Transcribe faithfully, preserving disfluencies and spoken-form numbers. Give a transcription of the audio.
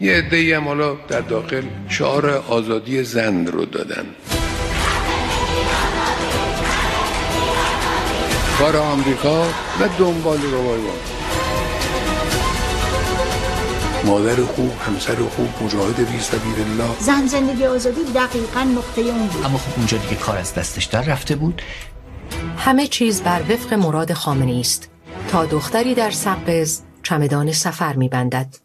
یه عده‌ای هم حالا در داخل شعار آزادی زن رو دادن. کار آمریکا و دنبال روایات. مادر خوب، همسر خوب، مجاهد فی سبیل الله. زن زندگی آزادی دقیقاً نقطه اون بود. اما خب اونجا دیگه کار از دستش در رفته بود. همه چیز بر وفق مراد خامنه‌ای است تا دختری در سقز چمدان سفر می‌بندد.